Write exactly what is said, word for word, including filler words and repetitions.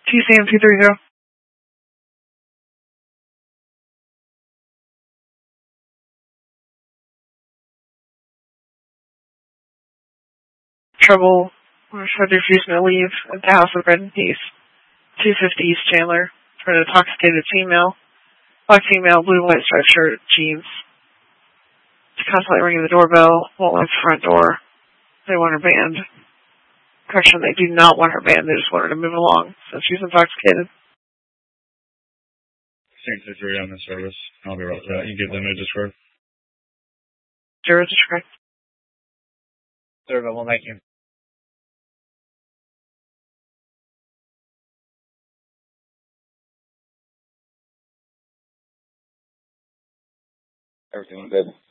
T C M two three zero. Trouble. We're trying to refuse to leave at the House of Bread and Peace. two fifty East Chandler. For an intoxicated female. Black female, blue white striped shirt, jeans. She's constantly ringing the doorbell. Won't let the front door. They want her banned. Correction, they do not want her banned. They just want her to move along. So she's intoxicated. Saint two three on the service. I'll be right with that. You give them a discord. Zero discord. Servo, we'll make you. Everything good.